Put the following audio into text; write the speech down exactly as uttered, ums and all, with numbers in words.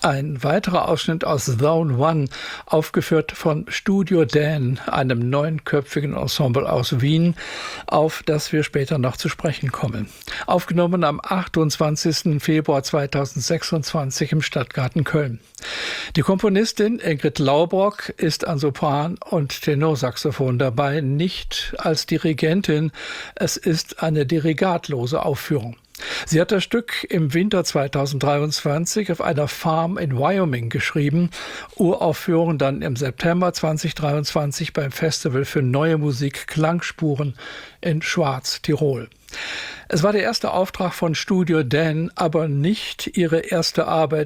Ein weiterer Ausschnitt aus Zone One, aufgeführt von Studio Dan, einem neunköpfigen Ensemble aus Wien, auf das wir später noch zu sprechen kommen. Aufgenommen am achtundzwanzigsten Februar zweitausendsechsundzwanzig im Stadtgarten Köln. Die Komponistin Ingrid Laubrock ist an Sopran und Tenorsaxophon dabei, nicht als Dirigentin. Es ist eine dirigatlose Aufführung. Sie hat das Stück im Winter zweitausenddreiundzwanzig auf einer Farm in Wyoming geschrieben, Uraufführung dann im September zweitausenddreiundzwanzig beim Festival für Neue Musik Klangspuren in Schwarz, Tirol. Es war der erste Auftrag von Studio Dan, aber nicht ihre erste Arbeit